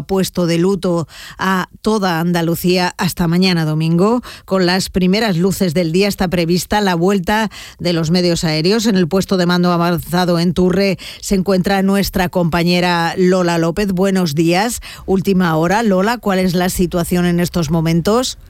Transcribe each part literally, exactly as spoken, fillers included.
puesto de luto a toda Andalucía hasta mañana domingo. Con las primeras luces del día está prevista la vuelta de los medios aéreos. En el puesto de mando avanzado en Turre se encuentra nuestra compañera Lola López. Buenos días. Última hora. Lola, ¿cuál es la situación en estos momentos?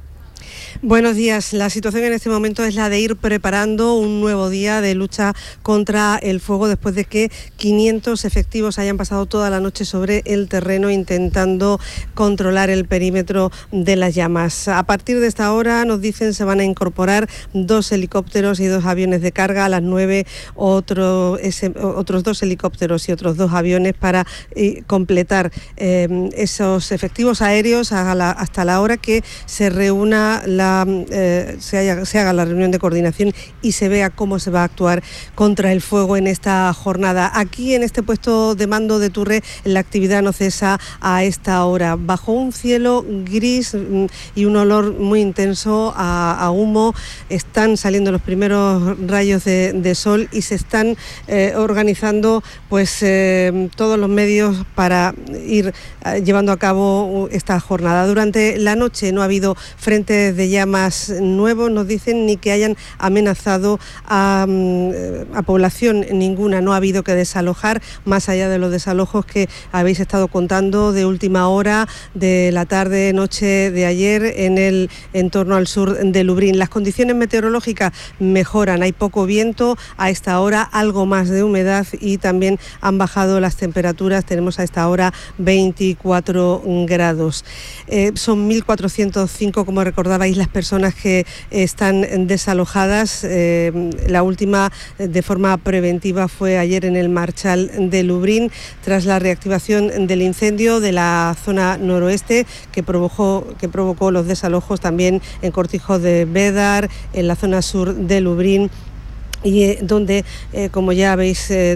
Buenos días. La situación en este momento es la de ir preparando un nuevo día de lucha contra el fuego después de que quinientos efectivos hayan pasado toda la noche sobre el terreno intentando controlar el perímetro de las llamas. A partir de esta hora, nos dicen, se van a incorporar dos helicópteros y dos aviones de carga. A las nueve otro, ese, otros dos helicópteros y otros dos aviones para eh, completar eh, esos efectivos aéreos a la, hasta la hora que se reúna la Eh, se, haya, se haga la reunión de coordinación y se vea cómo se va a actuar contra el fuego en esta jornada. Aquí en este puesto de mando de Turre la actividad no cesa a esta hora. Bajo un cielo gris y un olor muy intenso a, a humo están saliendo los primeros rayos de, de sol y se están eh, organizando pues eh, todos los medios para ir eh, llevando a cabo esta jornada. Durante la noche no ha habido frentes de llamas nuevos, nos dicen, ni que hayan amenazado a, a población ninguna. No ha habido que desalojar, más allá de los desalojos que habéis estado contando de última hora, de la tarde, noche de ayer, en el entorno al sur de Lubrién. Las condiciones meteorológicas mejoran, hay poco viento, a esta hora algo más de humedad y también han bajado las temperaturas. Tenemos a esta hora veinticuatro grados. Eh, son mil cuatrocientos cinco, como recordabais, las personas que están desalojadas. Eh, la última de forma preventiva fue ayer en el Marchal de Lubrién, tras la reactivación del incendio de la zona noroeste que provocó, que provocó los desalojos también en Cortijo de Bédar, en la zona sur de Lubrién, y eh, donde, eh, como ya habéis eh,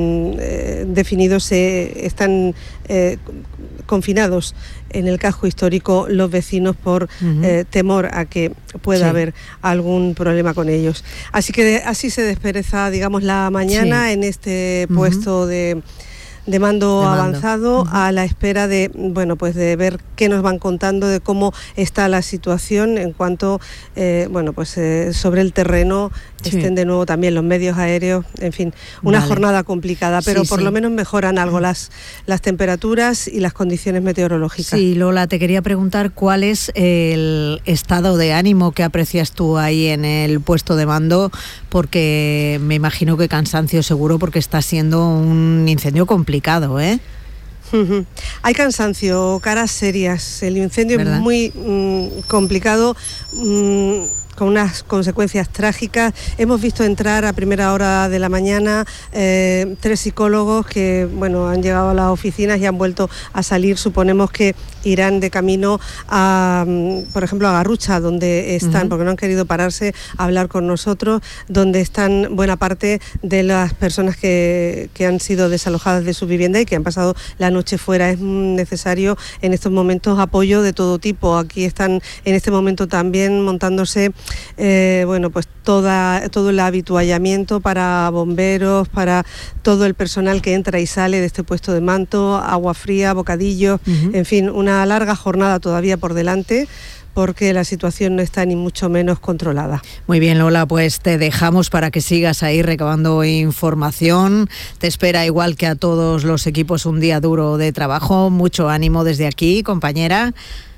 eh, definido, se están eh, confinados en el casco histórico los vecinos por uh-huh. eh, temor a que pueda sí. haber algún problema con ellos. Así que de, así se despereza, digamos, la mañana sí. en este uh-huh. puesto de... de mando, de mando. avanzado, uh-huh. a la espera de, bueno, pues de ver qué nos van contando de cómo está la situación en cuanto, eh, bueno, pues eh, sobre el terreno sí. estén de nuevo también los medios aéreos, en fin, una vale. jornada complicada, pero sí, por sí. lo menos mejoran algo las, las temperaturas y las condiciones meteorológicas. Sí, Lola, te quería preguntar cuál es el estado de ánimo que aprecias tú ahí en el puesto de mando, porque me imagino que cansancio seguro, porque está siendo un incendio complicado. complicado, ¿eh? Uh-huh. Hay cansancio, caras serias. El incendio ¿verdad? es muy mm, complicado, mm, con unas consecuencias trágicas. Hemos visto entrar a primera hora de la mañana eh, tres psicólogos que, bueno, han llegado a las oficinas y han vuelto a salir. Suponemos que irán de camino a, por ejemplo, a Garrucha, donde están, uh-huh. porque no han querido pararse a hablar con nosotros, donde están buena parte de las personas que, que han sido desalojadas de su vivienda y que han pasado la noche fuera. Es necesario en estos momentos apoyo de todo tipo. Aquí están en este momento también montándose Eh, bueno, pues toda, todo el habituallamiento para bomberos, para todo el personal que entra y sale de este puesto de mando, agua fría, bocadillos, uh-huh. en fin, una larga jornada todavía por delante, porque la situación no está ni mucho menos controlada. Muy bien, Lola, pues te dejamos para que sigas ahí recabando información. Te espera, igual que a todos los equipos, un día duro de trabajo. Mucho ánimo desde aquí, compañera.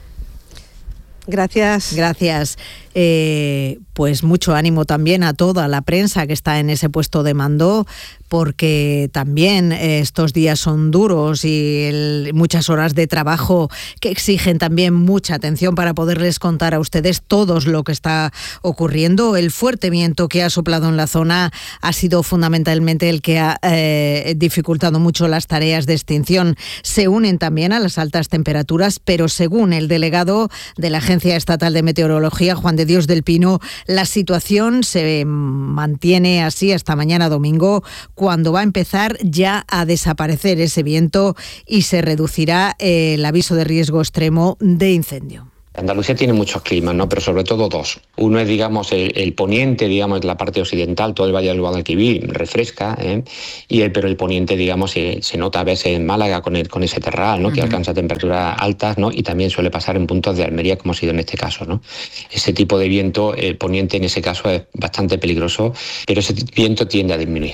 Gracias. Gracias. Eh, pues mucho ánimo también a toda la prensa que está en ese puesto de mando, porque también eh, estos días son duros y el, muchas horas de trabajo que exigen también mucha atención para poderles contar a ustedes todo lo que está ocurriendo. El fuerte viento que ha soplado en la zona ha sido fundamentalmente el que ha eh, dificultado mucho las tareas de extinción. Se unen también a las altas temperaturas, pero según el delegado de la Agencia Estatal de Meteorología, Juan de Dios del Pino, la situación se mantiene así hasta mañana domingo, cuando va a empezar ya a desaparecer ese viento y se reducirá el aviso de riesgo extremo de incendio. Andalucía tiene muchos climas, ¿no? Pero sobre todo dos. Uno es, digamos, el, el poniente, digamos, la parte occidental, todo el Valle del Guadalquivir, refresca, ¿eh? y el, pero el poniente, digamos, se, se nota a veces en Málaga con, el, con ese terral, ¿no? Uh-huh. Que alcanza temperaturas altas, ¿no? Y también suele pasar en puntos de Almería, como ha sido en este caso, ¿no? Ese tipo de viento, el poniente en ese caso es bastante peligroso, pero ese viento tiende a disminuir.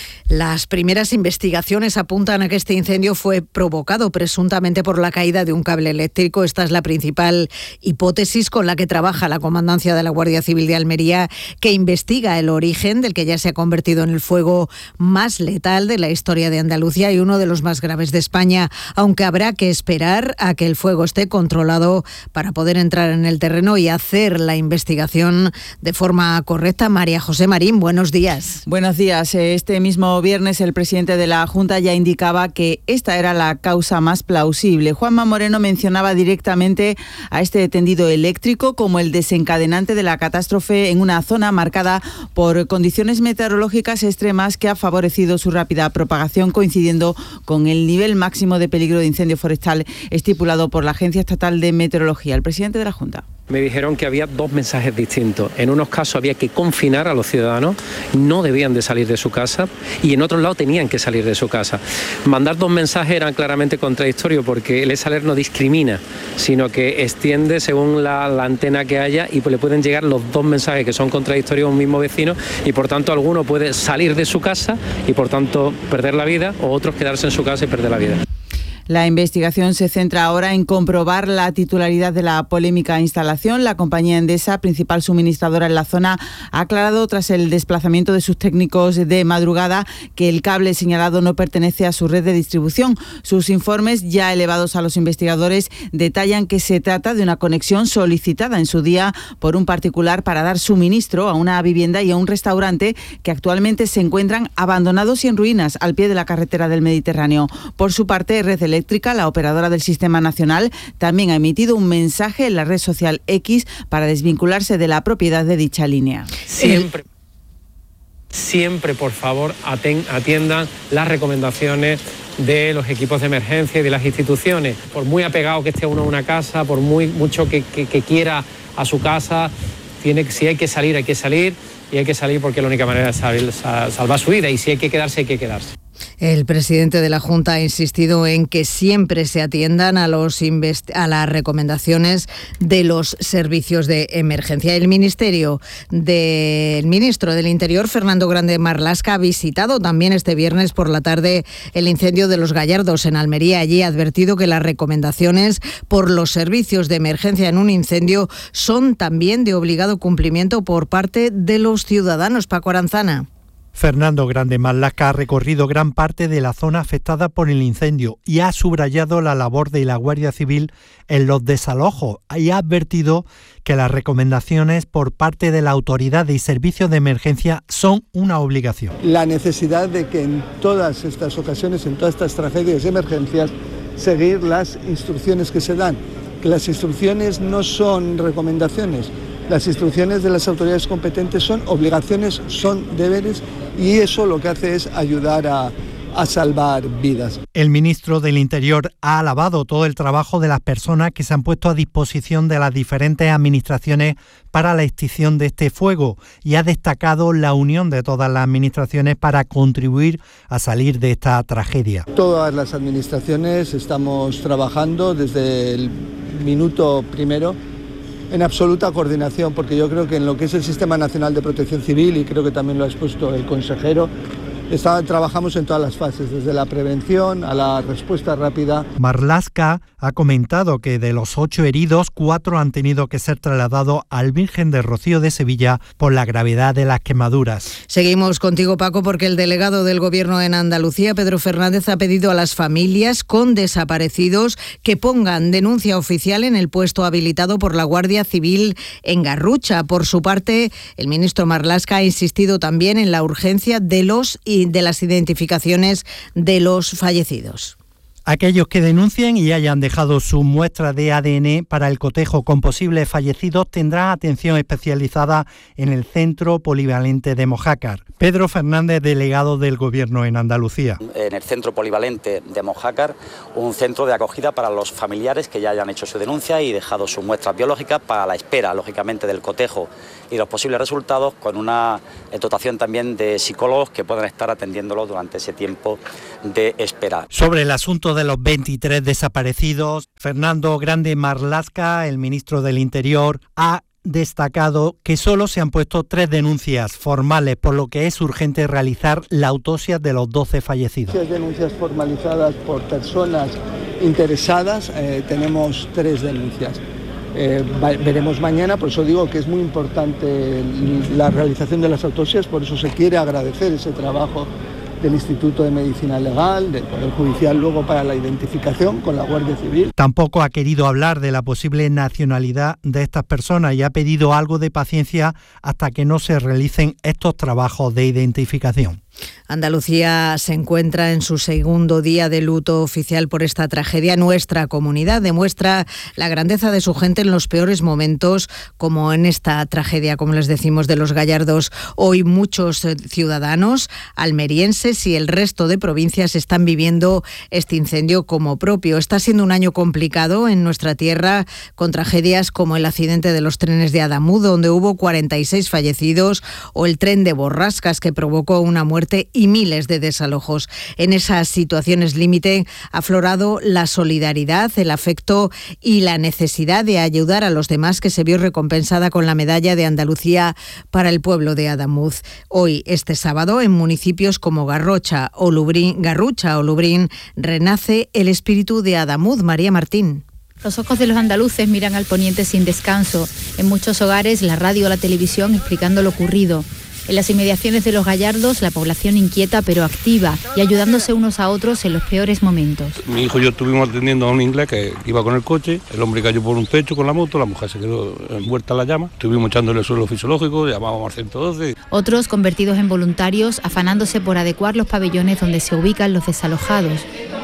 Las primeras investigaciones apuntan a que este incendio fue provocado presuntamente por la caída de un cable eléctrico. Esta es la principal hipótesis con la que trabaja la Comandancia de la Guardia Civil de Almería, que investiga el origen del que ya se ha convertido en el fuego más letal de la historia de Andalucía y uno de los más graves de España, aunque habrá que esperar a que el fuego esté controlado para poder entrar en el terreno y hacer la investigación de forma correcta. María José Marín, buenos días. Buenos días. Este mismo viernes el presidente de la Junta ya indicaba que esta era la causa más plausible. Juanma Moreno mencionaba directamente a este tendido eléctrico como el desencadenante de la catástrofe en una zona marcada por condiciones meteorológicas extremas que ha favorecido su rápida propagación, coincidiendo con el nivel máximo de peligro de incendio forestal estipulado por la Agencia Estatal de Meteorología. El presidente de la Junta. Me dijeron que había dos mensajes distintos. En unos casos había que confinar a los ciudadanos, no debían de salir de su casa, y en otros lados tenían que salir de su casa. Mandar dos mensajes eran claramente contradictorios porque el ESALER no discrimina, sino que extiende según la, la antena que haya y pues le pueden llegar los dos mensajes que son contradictorios a un mismo vecino y por tanto alguno puede salir de su casa y por tanto perder la vida o otros quedarse en su casa y perder la vida. La investigación se centra ahora en comprobar la titularidad de la polémica instalación. La compañía Endesa, principal suministradora en la zona, ha aclarado tras el desplazamiento de sus técnicos de madrugada que el cable señalado no pertenece a su red de distribución. Sus informes, ya elevados a los investigadores, detallan que se trata de una conexión solicitada en su día por un particular para dar suministro a una vivienda y a un restaurante que actualmente se encuentran abandonados y en ruinas al pie de la carretera del Mediterráneo. Por su parte, Red Eléctrica, la operadora del Sistema Nacional, también ha emitido un mensaje en la red social X para desvincularse de la propiedad de dicha línea. Siempre, siempre, por favor, atiendan las recomendaciones de los equipos de emergencia y de las instituciones. Por muy apegado que esté uno a una casa, por muy mucho que, que, que quiera a su casa, tiene, si hay que salir, hay que salir, y hay que salir porque la única manera de salir, salvar su vida, y si hay que quedarse, hay que quedarse. El presidente de la Junta ha insistido en que siempre se atiendan a, los invest- a las recomendaciones de los servicios de emergencia. El ministerio del ministro del Interior, Fernando Grande Marlaska, ha visitado también este viernes por la tarde el incendio de Los Gallardos en Almería. Allí ha advertido que las recomendaciones por los servicios de emergencia en un incendio son también de obligado cumplimiento por parte de los ciudadanos. Paco Aranzana. Fernando Grande Marlaska ha recorrido gran parte de la zona afectada por el incendio y ha subrayado la labor de la Guardia Civil en los desalojos y ha advertido que las recomendaciones por parte de la autoridad y servicios de emergencia son una obligación. La necesidad de que en todas estas ocasiones, en todas estas tragedias y emergencias, seguir las instrucciones que se dan, que las instrucciones no son recomendaciones. Las instrucciones de las autoridades competentes son obligaciones, son deberes, y eso lo que hace es ayudar a, a salvar vidas. El ministro del Interior ha alabado todo el trabajo de las personas que se han puesto a disposición de las diferentes administraciones para la extinción de este fuego y ha destacado la unión de todas las administraciones para contribuir a salir de esta tragedia. Todas las administraciones estamos trabajando desde el minuto primero en absoluta coordinación, porque yo creo que en lo que es el Sistema Nacional de Protección Civil, y creo que también lo ha expuesto el consejero, Está, trabajamos en todas las fases, desde la prevención a la respuesta rápida. Marlaska ha comentado que de los ocho heridos, cuatro han tenido que ser trasladados al Virgen de Rocío de Sevilla por la gravedad de las quemaduras. Seguimos contigo, Paco, porque el delegado del Gobierno en Andalucía, Pedro Fernández, ha pedido a las familias con desaparecidos que pongan denuncia oficial en el puesto habilitado por la Guardia Civil en Garrucha. Por su parte, el ministro Marlaska ha insistido también en la urgencia de los y de las identificaciones de los fallecidos. Aquellos que denuncien y hayan dejado su muestra de A D N para el cotejo con posibles fallecidos tendrán atención especializada en el Centro Polivalente de Mojácar. Pedro Fernández, delegado del Gobierno en Andalucía. En el Centro Polivalente de Mojácar, un centro de acogida para los familiares que ya hayan hecho su denuncia y dejado sus muestras biológicas para la espera, lógicamente, del cotejo y los posibles resultados, con una dotación también de psicólogos que puedan estar atendiéndolos durante ese tiempo de espera. Sobre el asunto de los veintitrés desaparecidos, Fernando Grande Marlaska, el ministro del Interior, ha destacado que solo se han puesto tres denuncias formales, por lo que es urgente realizar la autopsia de los doce fallecidos. Denuncias formalizadas por personas interesadas, eh, tenemos tres denuncias. Eh, veremos mañana, por eso digo que es muy importante la realización de las autopsias, por eso se quiere agradecer ese trabajo del Instituto de Medicina Legal, del Poder Judicial, luego para la identificación con la Guardia Civil. Tampoco ha querido hablar de la posible nacionalidad de estas personas y ha pedido algo de paciencia hasta que no se realicen estos trabajos de identificación. Andalucía se encuentra en su segundo día de luto oficial por esta tragedia. Nuestra comunidad demuestra la grandeza de su gente en los peores momentos, como en esta tragedia, como les decimos, de los Gallardos. Hoy muchos ciudadanos almerienses y el resto de provincias están viviendo este incendio como propio. Está siendo un año complicado en nuestra tierra, con tragedias como el accidente de los trenes de Adamuz, donde hubo cuarenta y seis fallecidos, o el tren de Borrascas, que provocó una muerte y miles de desalojos. En esas situaciones límite ha aflorado la solidaridad, el afecto y la necesidad de ayudar a los demás, que se vio recompensada con la medalla de Andalucía para el pueblo de Adamuz. Hoy, este sábado, en municipios como Garrocha o Lubrín, Garrucha o Lubrín, renace el espíritu de Adamuz. María Martín. Los ojos de los andaluces miran al poniente sin descanso. En muchos hogares, la radio o la televisión explicando lo ocurrido. En las inmediaciones de los Gallardos, la población inquieta pero activa y ayudándose unos a otros en los peores momentos. Mi hijo y yo estuvimos atendiendo a un inglés que iba con el coche, el hombre cayó por un techo con la moto, la mujer se quedó envuelta en la llama, estuvimos echándole el suelo fisiológico, llamábamos al ciento doce. Otros convertidos en voluntarios, afanándose por adecuar los pabellones donde se ubican los desalojados.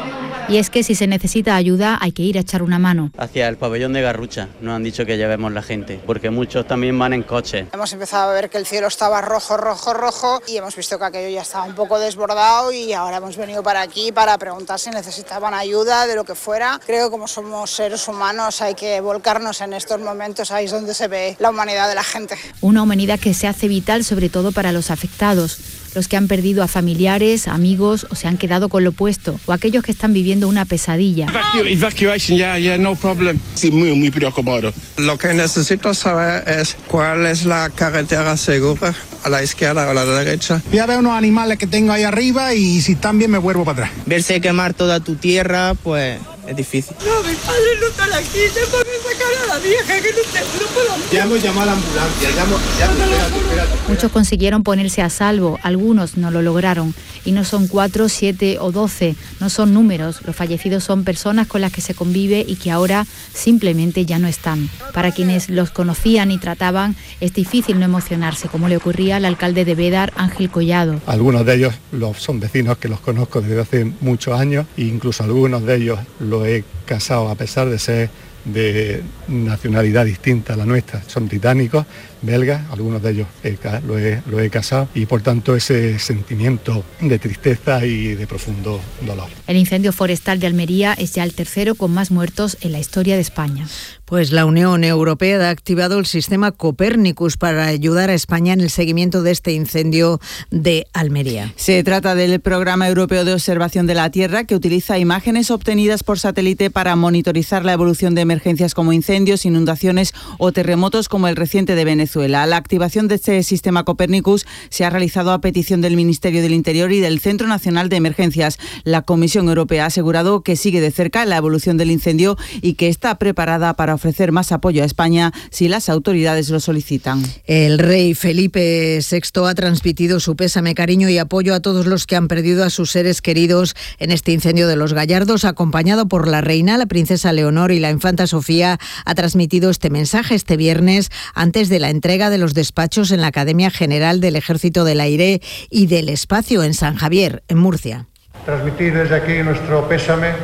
Y es que si se necesita ayuda hay que ir a echar una mano. Hacia el pabellón de Garrucha nos han dicho que llevemos la gente, porque muchos también van en coche. Hemos empezado a ver que el cielo estaba rojo, rojo, rojo y hemos visto que aquello ya estaba un poco desbordado y ahora hemos venido para aquí para preguntar si necesitaban ayuda, de lo que fuera. Creo que como somos seres humanos hay que volcarnos en estos momentos, ahí es donde se ve la humanidad de la gente. Una humanidad que se hace vital sobre todo para los afectados, los que han perdido a familiares, amigos o se han quedado con lo opuesto, o aquellos que están viviendo una pesadilla. Evacuation, yeah, yeah, no problem. Sí, muy, muy preocupado. Lo que necesito saber es cuál es la carretera segura, a la izquierda o a la derecha. Voy a ver unos animales que tengo ahí arriba y si están bien me vuelvo para atrás. Verse quemar toda tu tierra, pues es difícil. No, mis padres no están aquí, tengo que sacar a la vieja, que no, te, no puedo. Ya hemos llamado a la ambulancia, llamo, llamo, espérate, espérate. Muchos consiguieron ponerse a salvo, algunos no lo lograron. Y no son cuatro, siete o doce, no son números. Los fallecidos son personas con las que se convive y que ahora simplemente ya no están. Para quienes los conocían y trataban, es difícil no emocionarse, como le ocurría al alcalde de Bédar, Ángel Collado. Algunos de ellos los, son vecinos que los conozco desde hace muchos años e incluso algunos de ellos los he casado a pesar de ser de nacionalidad distinta a la nuestra. Son británicos, belgas, algunos de ellos he, lo, he, lo he casado y por tanto ese sentimiento de tristeza y de profundo dolor. El incendio forestal de Almería es ya el tercero con más muertos en la historia de España. Pues la Unión Europea ha activado el sistema Copernicus para ayudar a España en el seguimiento de este incendio de Almería. Se trata del Programa Europeo de Observación de la Tierra, que utiliza imágenes obtenidas por satélite para monitorizar la evolución de emergencias como incendios, inundaciones o terremotos como el reciente de Venezuela. La activación de este sistema Copernicus se ha realizado a petición del Ministerio del Interior y del Centro Nacional de Emergencias. La Comisión Europea ha asegurado que sigue de cerca la evolución del incendio y que está preparada para ofrecer más apoyo a España si las autoridades lo solicitan. El rey Felipe sexto ha transmitido su pésame, cariño y apoyo a todos los que han perdido a sus seres queridos en este incendio de los Gallardos. Acompañado por la reina, la princesa Leonor y la infanta Sofía, ha transmitido este mensaje este viernes antes de la entrega de los despachos en la Academia General del Ejército del Aire y del Espacio en San Javier, en Murcia. Transmitir desde aquí nuestro pésame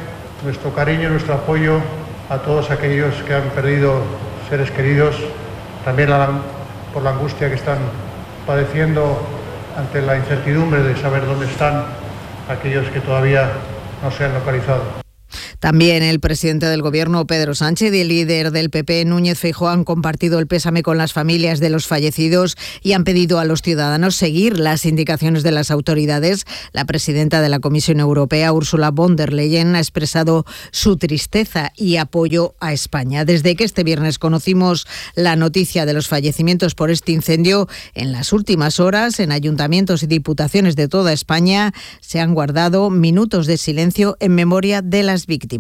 nuestro cariño, nuestro apoyo a todos aquellos que han perdido seres queridos, también la, por la angustia que están padeciendo ante la incertidumbre de saber dónde están aquellos que todavía no se han localizado. También el presidente del Gobierno, Pedro Sánchez, y el líder del P P, Núñez Feijóo, han compartido el pésame con las familias de los fallecidos y han pedido a los ciudadanos seguir las indicaciones de las autoridades. La presidenta de la Comisión Europea, Ursula von der Leyen, ha expresado su tristeza y apoyo a España. Desde que este viernes conocimos la noticia de los fallecimientos por este incendio, en las últimas horas, en ayuntamientos y diputaciones de toda España, se han guardado minutos de silencio en memoria de las víctimas.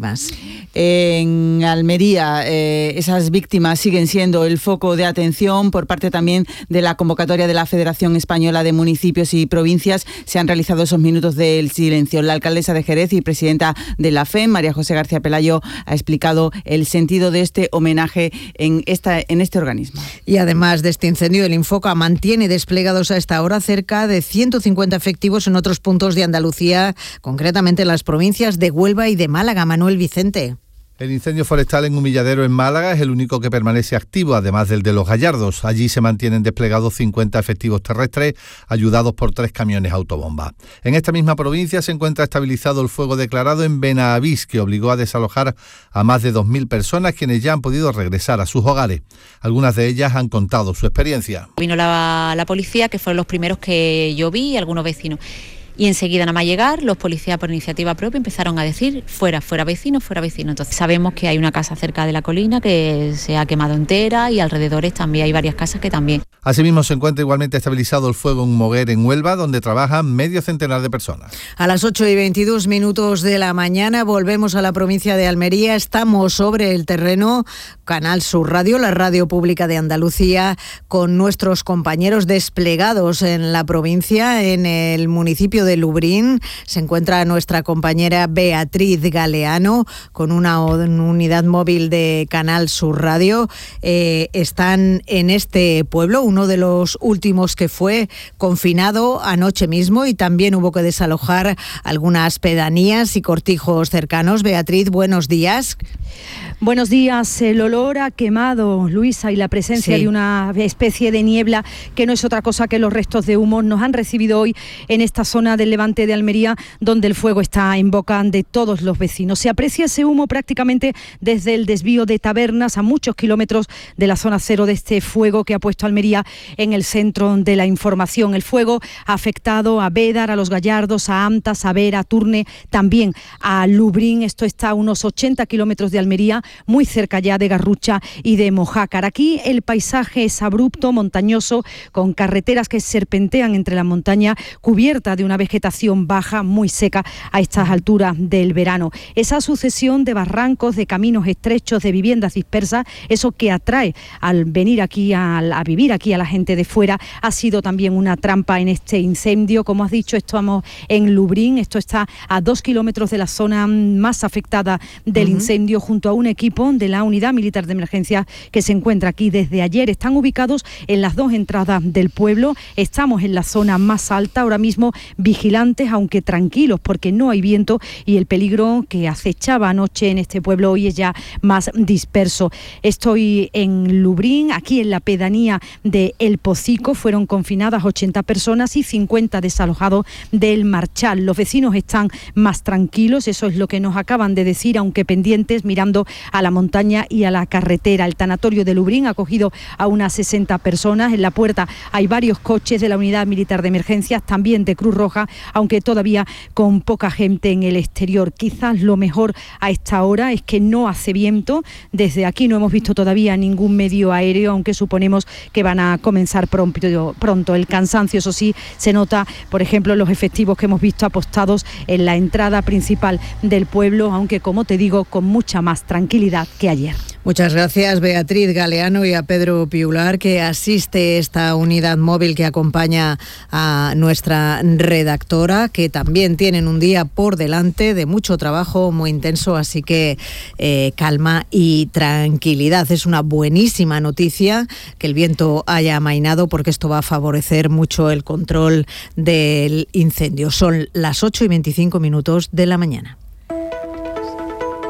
En Almería, eh, esas víctimas siguen siendo el foco de atención por parte también de la convocatoria de la Federación Española de Municipios y Provincias. Se han realizado esos minutos del silencio. La alcaldesa de Jerez y presidenta de la F E M, María José García Pelayo, ha explicado el sentido de este homenaje en, esta, en este organismo. Y además de este incendio, el Infoca mantiene desplegados a esta hora cerca de ciento cincuenta efectivos en otros puntos de Andalucía, concretamente en las provincias de Huelva y de Málaga. Manuel Vicente. El incendio forestal en Humilladero, en Málaga, es el único que permanece activo, además del de Los Gallardos. Allí se mantienen desplegados cincuenta efectivos terrestres, ayudados por tres camiones autobomba. En esta misma provincia se encuentra estabilizado el fuego declarado en Benavís, que obligó a desalojar a más de dos mil personas, quienes ya han podido regresar a sus hogares. Algunas de ellas han contado su experiencia. Vino la, la policía, que fueron los primeros que yo vi, y algunos vecinos. Y enseguida, nada más llegar, los policías por iniciativa propia empezaron a decir fuera, fuera vecinos, fuera vecinos. Entonces sabemos que hay una casa cerca de la colina que se ha quemado entera y alrededores también hay varias casas que también. Asimismo se encuentra igualmente estabilizado el fuego en Moguer, en Huelva, donde trabajan medio centenar de personas. A las ocho y veintidós minutos de la mañana volvemos a la provincia de Almería. Estamos sobre el terreno, Canal Sur Radio, la radio pública de Andalucía, con nuestros compañeros desplegados en la provincia, en el municipio de Lubrín. Se encuentra nuestra compañera Beatriz Galeano con una unidad móvil de Canal Sur Radio. Eh, están en este pueblo, uno de los últimos que fue confinado anoche mismo, y también hubo que desalojar algunas pedanías y cortijos cercanos. Beatriz, buenos días. Buenos días. El olor a quemado, Luisa, y la presencia sí. de una especie de niebla que no es otra cosa que los restos de humo nos han recibido hoy en esta zona del levante de Almería, donde el fuego está en boca de todos los vecinos. Se aprecia ese humo prácticamente desde el desvío de Tabernas, a muchos kilómetros de la zona cero de este fuego que ha puesto Almería en el centro de la información. El fuego ha afectado a Bédar, a Los Gallardos, a Amtas, a Vera, a Turne, también a Lubrín. Esto está a unos ochenta kilómetros de Almería, muy cerca ya de Garrucha y de Mojácar. Aquí el paisaje es abrupto, montañoso, con carreteras que serpentean entre la montaña, cubierta de una vegetación baja, muy seca a estas alturas del verano. Esa sucesión de barrancos, de caminos estrechos, de viviendas dispersas, eso que atrae al venir aquí, a, a vivir aquí a la gente de fuera, ha sido también una trampa en este incendio. Como has dicho, estamos en Lubrín, esto está a dos kilómetros de la zona más afectada del uh-huh. incendio, junto a un equipo de la Unidad Militar de Emergencia que se encuentra aquí desde ayer. Están ubicados en las dos entradas del pueblo. Estamos en la zona más alta, ahora mismo vigilantes, aunque tranquilos, porque no hay viento y el peligro que acechaba anoche en este pueblo hoy es ya más disperso. Estoy en Lubrín, aquí en la pedanía de El Pocico. Fueron confinadas ochenta personas y cincuenta desalojados del Marchal. Los vecinos están más tranquilos, eso es lo que nos acaban de decir, aunque pendientes, mirando a la montaña y a la carretera. El tanatorio de Lubrín ha acogido a unas sesenta personas. En la puerta hay varios coches de la Unidad Militar de Emergencias, también de Cruz Roja, aunque todavía con poca gente en el exterior. Quizás lo mejor a esta hora es que no hace viento. Desde aquí no hemos visto todavía ningún medio aéreo, aunque suponemos que van a comenzar pronto. pronto. El cansancio, eso sí, se nota, por ejemplo, los efectivos que hemos visto apostados en la entrada principal del pueblo, aunque, como te digo, con mucha más tranquilidad que ayer. Muchas gracias, Beatriz Galeano, y a Pedro Piular, que asiste esta unidad móvil que acompaña a nuestra redactora, que también tienen un día por delante de mucho trabajo, muy intenso, así que eh, calma y tranquilidad. Es una buenísima noticia que el viento haya amainado, porque esto va a favorecer mucho el control del incendio. Son las ocho y veinticinco minutos de la mañana.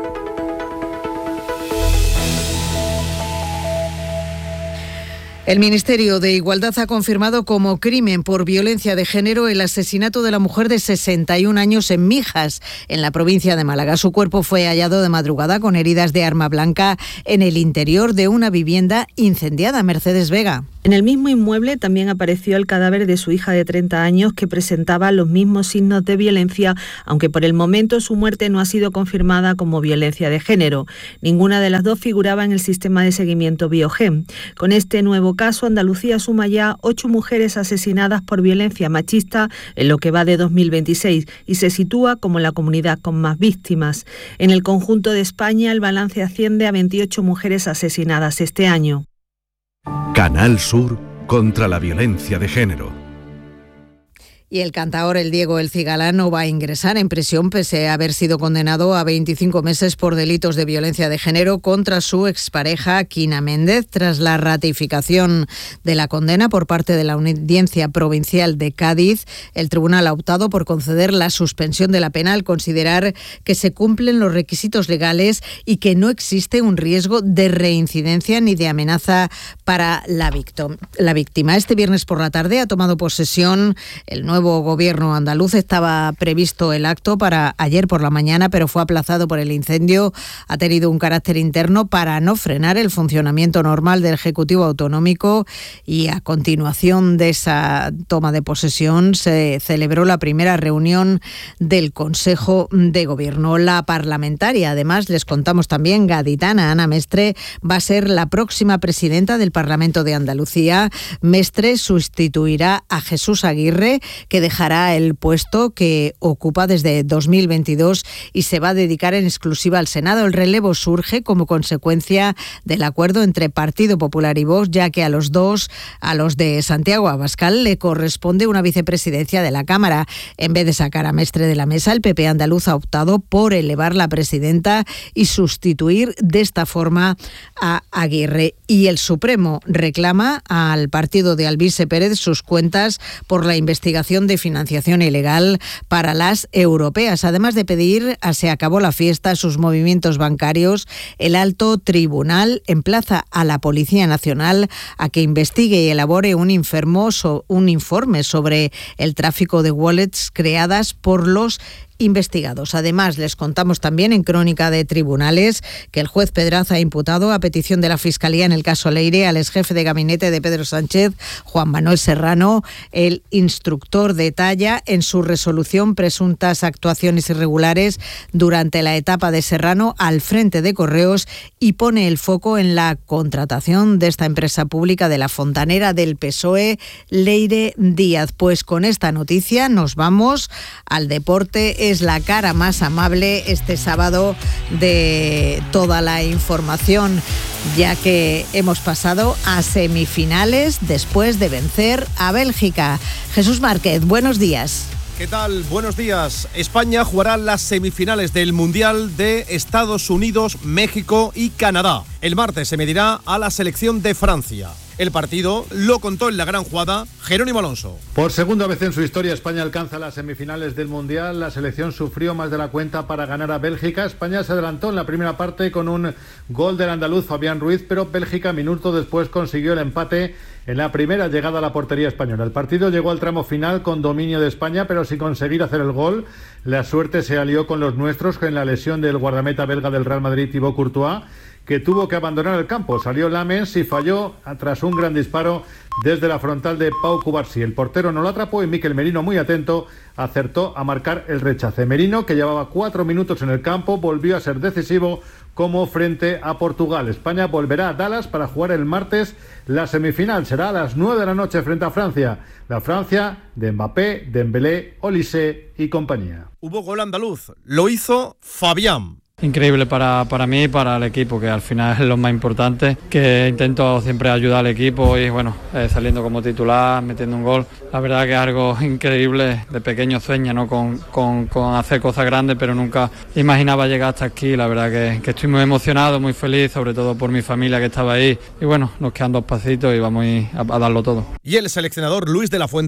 El Ministerio de Igualdad ha confirmado como crimen por violencia de género el asesinato de la mujer de sesenta y un años en Mijas, en la provincia de Málaga. Su cuerpo fue hallado de madrugada con heridas de arma blanca en el interior de una vivienda incendiada. Mercedes Vega. En el mismo inmueble también apareció el cadáver de su hija de treinta años que presentaba los mismos signos de violencia, aunque por el momento su muerte no ha sido confirmada como violencia de género. Ninguna de las dos figuraba en el sistema de seguimiento Biogen. Con este nuevo caso, Andalucía suma ya ocho mujeres asesinadas por violencia machista en lo que va de dos mil veintiséis y se sitúa como la comunidad con más víctimas. En el conjunto de España, el balance asciende a veintiocho mujeres asesinadas este año. Canal Sur contra la violencia de género. Y el cantaor El Diego El Cigala no va a ingresar en prisión pese a haber sido condenado a veinticinco meses por delitos de violencia de género contra su expareja Quina Méndez. Tras la ratificación de la condena por parte de la Audiencia Provincial de Cádiz, el tribunal ha optado por conceder la suspensión de la pena al considerar que se cumplen los requisitos legales y que no existe un riesgo de reincidencia ni de amenaza para la víctima. Este viernes por la tarde ha tomado posesión el nuevo gobierno andaluz. Estaba previsto el acto para ayer por la mañana, pero fue aplazado por el incendio. Ha tenido un carácter interno para no frenar el funcionamiento normal del Ejecutivo Autonómico y a continuación de esa toma de posesión se celebró la primera reunión del Consejo de Gobierno. La parlamentaria, además, les contamos también, gaditana, Ana Mestre, va a ser la próxima presidenta del Parlamento de Andalucía. Mestre sustituirá a Jesús Aguirre, que dejará el puesto que ocupa desde dos mil veintidós y se va a dedicar en exclusiva al Senado. El relevo surge como consecuencia del acuerdo entre Partido Popular y Vox, ya que a los dos, a los de Santiago Abascal, le corresponde una vicepresidencia de la Cámara. En vez de sacar a Mestre de la mesa, el P P andaluz ha optado por elevar la presidenta y sustituir de esta forma a Aguirre. Y el Supremo reclama al partido de Alvise Pérez sus cuentas por la investigación de financiación ilegal para las europeas. Además de pedir a Se acabó la fiesta sus movimientos bancarios, el alto tribunal emplaza a la Policía Nacional a que investigue y elabore un, infermo, un informe sobre el tráfico de wallets creadas por los investigados. Además, les contamos también en Crónica de Tribunales que el juez Pedraza ha imputado a petición de la Fiscalía en el caso Leire al exjefe de gabinete de Pedro Sánchez, Juan Manuel Serrano. El instructor detalla en su resolución presuntas actuaciones irregulares durante la etapa de Serrano al frente de Correos y pone el foco en la contratación de esta empresa pública de la fontanera del P S O E, Leire Díaz. Pues con esta noticia nos vamos al deporte. Es la cara más amable este sábado de toda la información, ya que hemos pasado a semifinales después de vencer a Bélgica. Jesús Márquez, buenos días. ¿Qué tal? Buenos días. España jugará las semifinales del Mundial de Estados Unidos, México y Canadá. El martes se medirá a la selección de Francia. El partido lo contó en la gran jugada Jerónimo Alonso. Por segunda vez en su historia, España alcanza las semifinales del Mundial. La selección sufrió más de la cuenta para ganar a Bélgica. España se adelantó en la primera parte con un gol del andaluz Fabián Ruiz, pero Bélgica minutos después consiguió el empate en la primera llegada a la portería española. El partido llegó al tramo final con dominio de España, pero sin conseguir hacer el gol. La suerte se alió con los nuestros, con la lesión del guardameta belga del Real Madrid, Thibaut Courtois, que tuvo que abandonar el campo. Salió Lamens y falló tras un gran disparo desde la frontal de Pau Cubarsí. El portero no lo atrapó y Mikel Merino, muy atento, acertó a marcar el rechace. Merino, que llevaba cuatro minutos en el campo, volvió a ser decisivo como frente a Portugal. España volverá a Dallas para jugar el martes. La semifinal será a las nueve de la noche frente a Francia. La Francia de Mbappé, Dembélé, Olise y compañía. Hubo gol andaluz. Lo hizo Fabián. Increíble para, para mí y para el equipo, que al final es lo más importante, que intento siempre ayudar al equipo y bueno, eh, saliendo como titular, metiendo un gol. La verdad que es algo increíble, de pequeño sueño, ¿no? con, con, con hacer cosas grandes, pero nunca imaginaba llegar hasta aquí. La verdad que, que estoy muy emocionado, muy feliz, sobre todo por mi familia que estaba ahí. Y bueno, nos quedan dos pasitos y vamos a, a darlo todo. Y el seleccionador Luis de la Fuente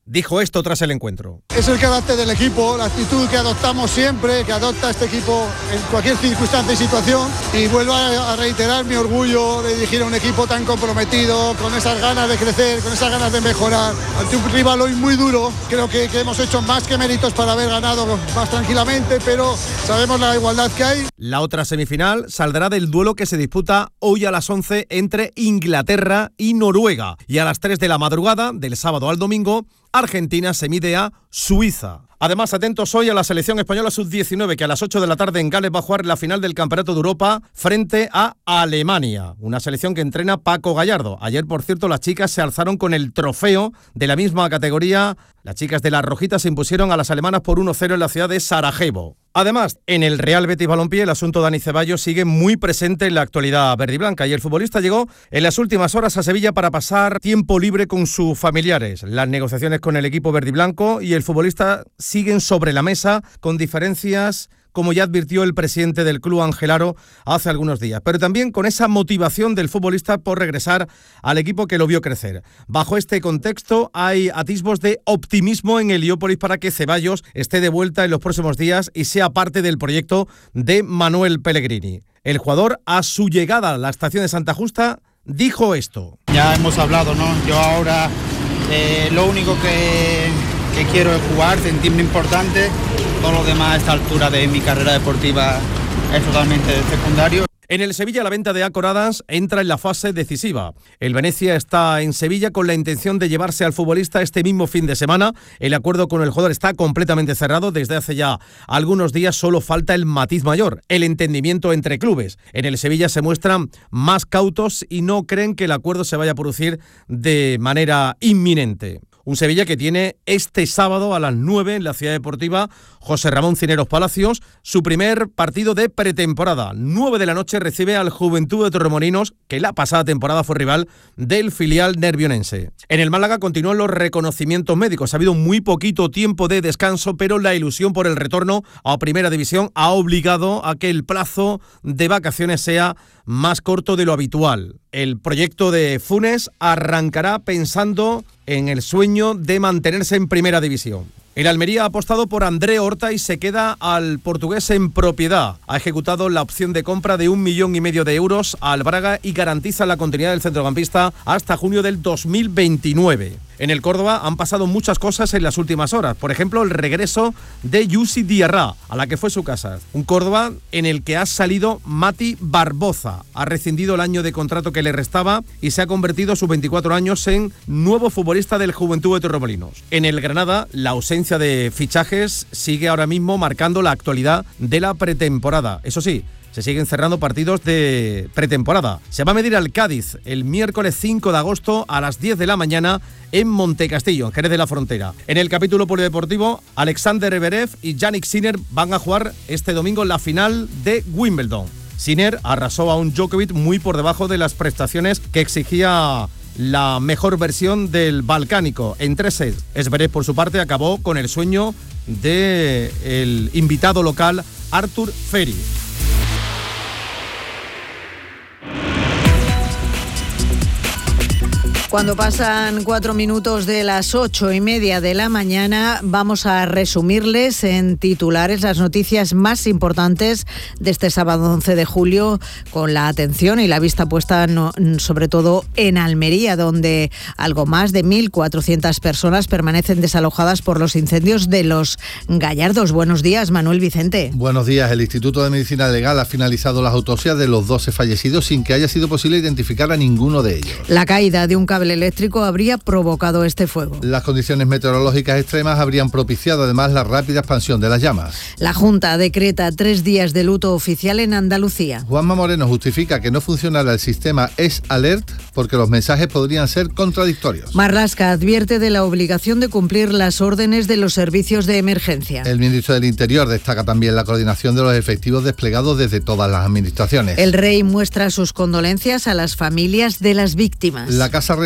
dijo esto tras el encuentro. Es el carácter del equipo, la actitud que adoptamos siempre, que adopta este equipo en cualquier circunstancia y situación, y vuelvo a reiterar mi orgullo de dirigir a un equipo tan comprometido, con esas ganas de crecer, con esas ganas de mejorar, ante un rival hoy muy duro. Creo que, que hemos hecho más que méritos para haber ganado más tranquilamente, pero sabemos la igualdad que hay. La otra semifinal saldrá del duelo que se disputa hoy a las once entre Inglaterra y Noruega, y a las tres de la madrugada del sábado al domingo Argentina se mide a Suiza. Además, atentos hoy a la selección española sub diecinueve, que a las ocho de la tarde en Gales va a jugar la final del Campeonato de Europa frente a Alemania. Una selección que entrena Paco Gallardo. Ayer, por cierto, las chicas se alzaron con el trofeo de la misma categoría. Las chicas de las rojitas se impusieron a las alemanas por uno cero en la ciudad de Sarajevo. Además, en el Real Betis Balompié, el asunto de Dani Ceballos sigue muy presente en la actualidad verdiblanca, y el futbolista llegó en las últimas horas a Sevilla para pasar tiempo libre con sus familiares. Las negociaciones con el equipo verdiblanco y el futbolista siguen sobre la mesa, con diferencias, como ya advirtió el presidente del club, Ángel Aro, hace algunos días, pero también con esa motivación del futbolista por regresar al equipo que lo vio crecer. Bajo este contexto hay atisbos de optimismo en Heliópolis para que Ceballos esté de vuelta en los próximos días y sea parte del proyecto de Manuel Pellegrini. El jugador, a su llegada a la estación de Santa Justa, dijo esto. Ya hemos hablado, ¿no? Yo ahora eh, lo único que, que quiero es jugar, sentirme importante. Todo lo demás a esta altura de mi carrera deportiva es totalmente secundario. En el Sevilla, la venta de Acoradas entra en la fase decisiva. El Venezia está en Sevilla con la intención de llevarse al futbolista este mismo fin de semana. El acuerdo con el jugador está completamente cerrado desde hace ya algunos días. Solo falta el matiz mayor, el entendimiento entre clubes. En el Sevilla se muestran más cautos y no creen que el acuerdo se vaya a producir de manera inminente. Un Sevilla que tiene este sábado a las nueve en la Ciudad Deportiva José Ramón Cineros Palacios su primer partido de pretemporada. nueve de la noche recibe al Juventud de Torremolinos, que la pasada temporada fue rival del filial nervionense. En el Málaga continúan los reconocimientos médicos. Ha habido muy poquito tiempo de descanso, pero la ilusión por el retorno a Primera División ha obligado a que el plazo de vacaciones sea más corto de lo habitual. El proyecto de Funes arrancará pensando en el sueño de mantenerse en Primera División. El Almería ha apostado por André Horta y se queda al portugués en propiedad. Ha ejecutado la opción de compra de un millón y medio de euros al Braga y garantiza la continuidad del centrocampista hasta junio del dos mil veintinueve. En el Córdoba han pasado muchas cosas en las últimas horas. Por ejemplo, el regreso de Yusi Diarra, a la que fue su casa. Un Córdoba en el que ha salido Mati Barboza. Ha rescindido el año de contrato que le restaba y se ha convertido a sus veinticuatro años en nuevo futbolista del Juventud de Torremolinos. En el Granada, la ausencia de fichajes sigue ahora mismo marcando la actualidad de la pretemporada. Eso sí, se siguen cerrando partidos de pretemporada. Se va a medir al Cádiz el miércoles cinco de agosto a las diez de la mañana en Montecastillo, en Jerez de la Frontera. En el capítulo polideportivo, Alexander Zverev y Jannik Sinner van a jugar este domingo la final de Wimbledon. Sinner arrasó a un Djokovic muy por debajo de las prestaciones que exigía la mejor versión del balcánico en tres sets. Zverev, por su parte, acabó con el sueño del invitado local Arthur Ferry. Cuando pasan cuatro minutos de las ocho y media de la mañana, vamos a resumirles en titulares las noticias más importantes de este sábado once de julio, con la atención y la vista puesta no, sobre todo en Almería, donde algo más de mil cuatrocientas personas permanecen desalojadas por los incendios de los Gallardos. Buenos días, Manuel Vicente. Buenos días. El Instituto de Medicina Legal ha finalizado las autopsias de los doce fallecidos sin que haya sido posible identificar a ninguno de ellos. La caída de un cable eléctrico habría provocado este fuego. Las condiciones meteorológicas extremas habrían propiciado además la rápida expansión de las llamas. La Junta decreta tres días de luto oficial en Andalucía. Juanma Moreno justifica que no funcionara el sistema Es Alert porque los mensajes podrían ser contradictorios. Marlaska advierte de la obligación de cumplir las órdenes de los servicios de emergencia. El ministro del Interior destaca también la coordinación de los efectivos desplegados desde todas las administraciones. El rey muestra sus condolencias a las familias de las víctimas. La Casa Real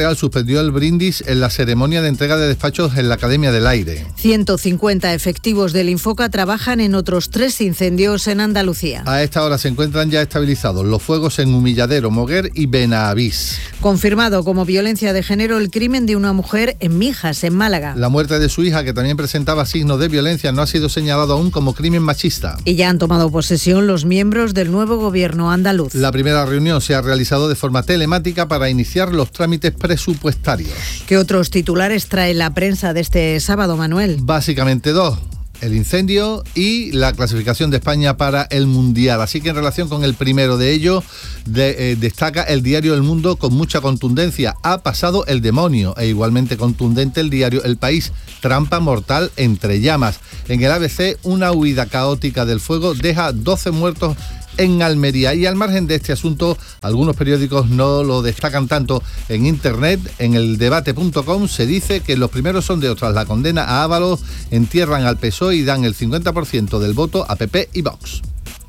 Real suspendió el brindis en la ceremonia de entrega de despachos en la Academia del Aire. ciento cincuenta efectivos del Infoca trabajan en otros tres incendios en Andalucía. A esta hora se encuentran ya estabilizados los fuegos en Humilladero, Moguer y Benavís. Confirmado como violencia de género el crimen de una mujer en Mijas, en Málaga. La muerte de su hija, que también presentaba signos de violencia, no ha sido señalado aún como crimen machista. Y ya han tomado posesión los miembros del nuevo gobierno andaluz. La primera reunión se ha realizado de forma telemática para iniciar los trámites presupuestarios. ¿Qué otros titulares trae la prensa de este sábado, Manuel? Básicamente dos. El incendio y la clasificación de España para el Mundial. Así que en relación con el primero de ellos, de, eh, destaca el diario El Mundo con mucha contundencia. Ha pasado el demonio. E igualmente contundente el diario El País. Trampa mortal entre llamas. En el A B C, una huida caótica del fuego deja doce muertos en Almería. Y al margen de este asunto, algunos periódicos no lo destacan tanto. En internet, en el debate punto com, se dice que los primeros sondeos tras la condena a Ábalos entierran al P S O E y dan el cincuenta por ciento del voto a P P y Vox.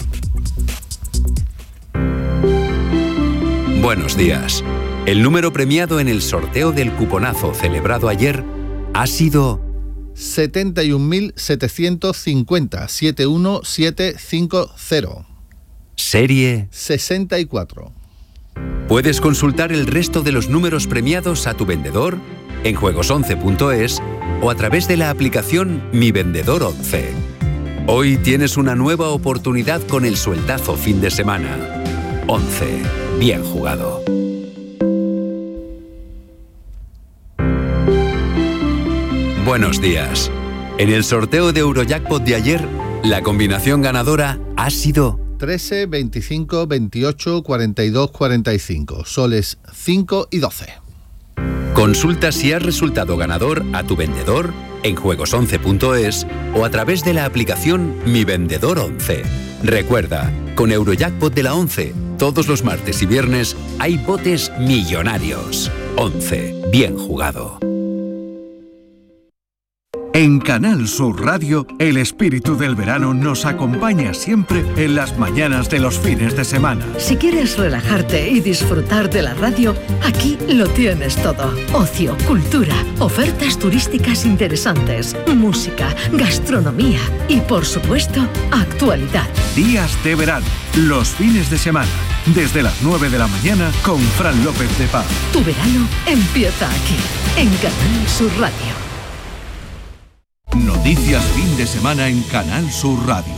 Buenos días. El número premiado en el sorteo del cuponazo celebrado ayer ha sido setenta y un mil setecientos cincuenta, siete uno siete cinco cero. Serie sesenta y cuatro. Puedes consultar el resto de los números premiados a tu vendedor en juegos once punto es o a través de la aplicación Mi Vendedor once. Hoy tienes una nueva oportunidad con el sueldazo fin de semana. once. Bien jugado. Buenos días. En el sorteo de Eurojackpot de ayer, la combinación ganadora ha sido trece, veinticinco, veintiocho, cuarenta y dos, cuarenta y cinco, soles cinco y doce. Consulta si has resultado ganador a tu vendedor en juegos once punto es o a través de la aplicación Mi Vendedor once. Recuerda, con Eurojackpot de la once, todos los martes y viernes hay botes millonarios. once. Bien jugado. En Canal Sur Radio, el espíritu del verano nos acompaña siempre en las mañanas de los fines de semana. Si quieres relajarte y disfrutar de la radio, aquí lo tienes todo. Ocio, cultura, ofertas turísticas interesantes, música, gastronomía y, por supuesto, actualidad. Días de verano, los fines de semana, desde las nueve de la mañana con Fran López de Paz. Tu verano empieza aquí, en Canal Sur Radio. Noticias fin de semana en Canal Sur Radio.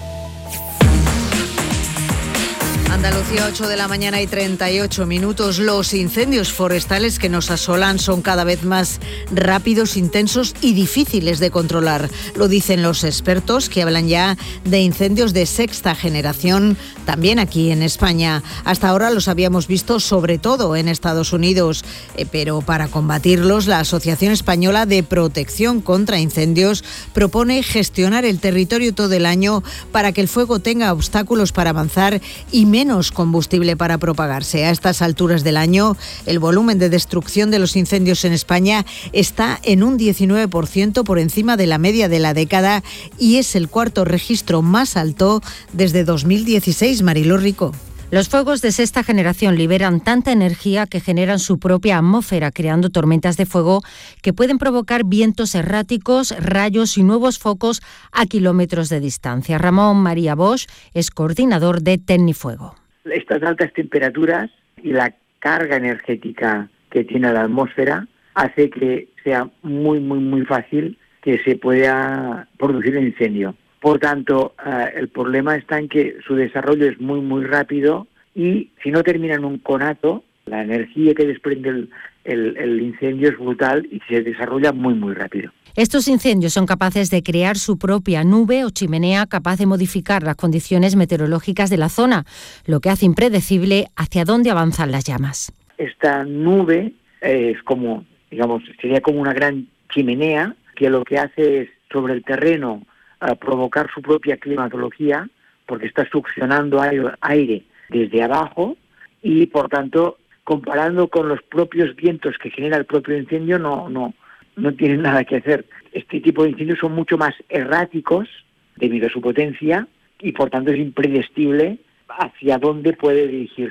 Andalucía, ocho de la mañana y treinta y ocho minutos. Los incendios forestales que nos asolan son cada vez más rápidos, intensos y difíciles de controlar. Lo dicen los expertos, que hablan ya de incendios de sexta generación, también aquí en España. Hasta ahora los habíamos visto sobre todo en Estados Unidos, eh, pero para combatirlos, la Asociación Española de Protección contra Incendios propone gestionar el territorio todo el año para que el fuego tenga obstáculos para avanzar y menos combustible para propagarse. A estas alturas del año, el volumen de destrucción de los incendios en España está en un diecinueve por ciento por encima de la media de la década y es el cuarto registro más alto desde dos mil dieciséis. Mariló Rico. Los fuegos de sexta generación liberan tanta energía que generan su propia atmósfera, creando tormentas de fuego que pueden provocar vientos erráticos, rayos y nuevos focos a kilómetros de distancia. Ramón María Bosch es coordinador de Tecnifuego. Estas altas temperaturas y la carga energética que tiene la atmósfera hace que sea muy, muy, muy fácil que se pueda producir un incendio. Por tanto, eh, el problema está en que su desarrollo es muy, muy rápido y si no termina en un conato, la energía que desprende el, el, el incendio es brutal y se desarrolla muy, muy rápido. Estos incendios son capaces de crear su propia nube o chimenea capaz de modificar las condiciones meteorológicas de la zona, lo que hace impredecible hacia dónde avanzan las llamas. Esta nube es como, digamos, sería como una gran chimenea que lo que hace es sobre el terreno a provocar su propia climatología, porque está succionando aire desde abajo y, por tanto, comparando con los propios vientos que genera el propio incendio, no, no, no tienen nada que hacer. Este tipo de incendios son mucho más erráticos debido a su potencia y, por tanto, es impredecible hacia dónde puede dirigirse.